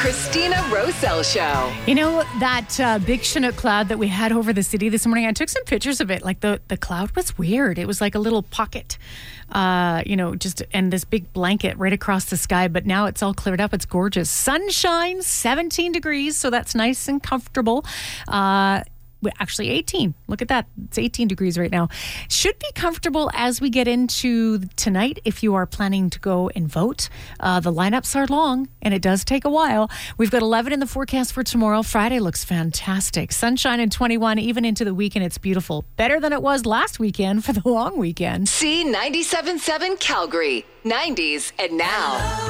Christina Roselle Show. You know, that big Chinook cloud that we had over the city this morning, I took some pictures of it. Like the cloud was weird. It was like a little pocket, and this big blanket right across the sky. But now it's all cleared up. It's gorgeous. Sunshine, 17 degrees. So that's nice and comfortable. Actually 18. Look at that. It's 18 degrees right now. Should be comfortable as we get into tonight if you are planning to go and vote. The lineups are long and it does take a while. We've got 11 in the forecast for tomorrow. Friday looks fantastic. Sunshine and 21 even into the weekend. It's beautiful. Better than it was last weekend for the long weekend. C97.7 Calgary. 90s and now.